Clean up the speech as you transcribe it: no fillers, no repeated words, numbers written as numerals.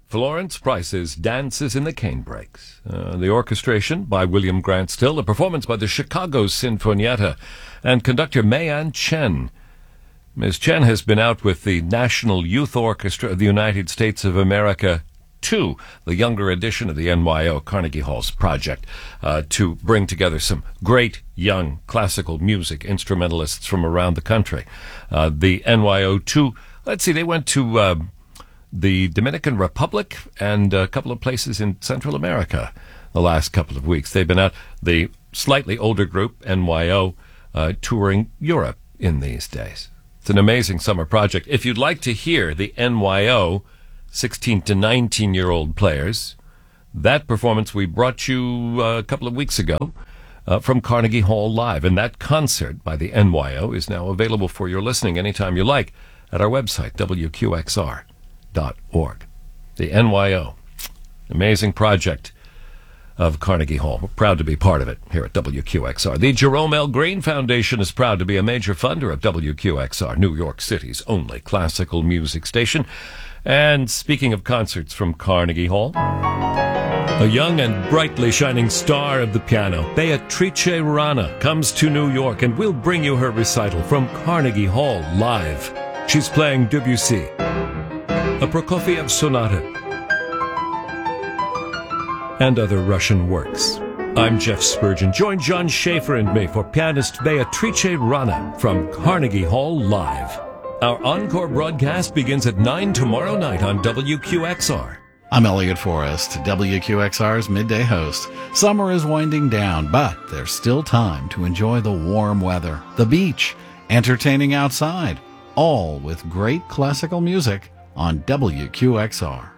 Florence Price's Dances in the Canebrakes. The orchestration by William Grant Still, the performance by the Chicago Sinfonietta, and conductor Mayan Chen. Ms. Chen has been out with the National Youth Orchestra of the United States of America 2, the younger edition of the NYO, Carnegie Hall's project, to bring together some great young classical music instrumentalists from around the country. The NYO 2, they went to the Dominican Republic and a couple of places in Central America the last couple of weeks. They've been out, the slightly older group, NYO, touring Europe in these days. It's an amazing summer project. If you'd like to hear the NYO 16 to 19-year-old players, that performance we brought you a couple of weeks ago from Carnegie Hall Live. And that concert by the NYO is now available for your listening anytime you like at our website, wqxr.org. The NYO, amazing project of Carnegie Hall. We're proud to be part of it here at WQXR. The Jerome L. Green Foundation is proud to be a major funder of WQXR, New York City's only classical music station. And speaking of concerts from Carnegie Hall, a young and brightly shining star of the piano, Beatrice Rana, comes to New York and will bring you her recital from Carnegie Hall Live. She's playing Debussy, a Prokofiev sonata, and other Russian works. I'm Jeff Spurgeon. Join John Schaefer and me for pianist Beatrice Rana from Carnegie Hall Live. Our encore broadcast begins at 9 tomorrow night on WQXR. I'm Elliot Forrest, WQXR's midday host. Summer is winding down, but there's still time to enjoy the warm weather, the beach, entertaining outside, all with great classical music on WQXR.